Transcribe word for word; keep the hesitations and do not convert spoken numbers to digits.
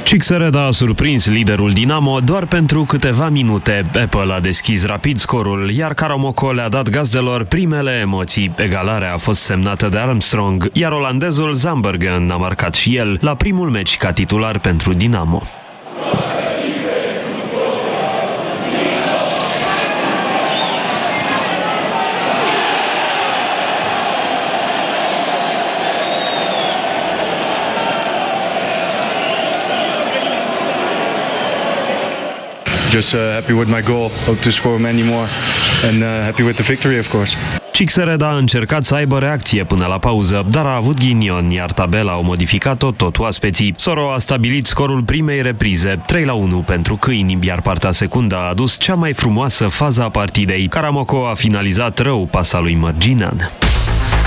Cixereda a surprins liderul Dinamo doar pentru câteva minute. Apple a deschis rapid scorul, iar Karamoko le-a dat gazdelor primele emoții. Egalarea a fost semnată de Armstrong, iar olandezul Zandbergen a marcat și el la primul meci ca titular pentru Dinamo. Just uh, happy with my goal, hope to score many more and uh, happy with the victory, of course. Cixereda a încercat să aibă reacție până la pauză, dar a avut ghinion, iar tabela au modificat-o tot oaspeții. Soro a stabilit scorul primei reprize, trei la unu pentru câini, iar partea secundă a adus cea mai frumoasă fază a partidei. Karamoko a finalizat rău pasa lui Mărginean.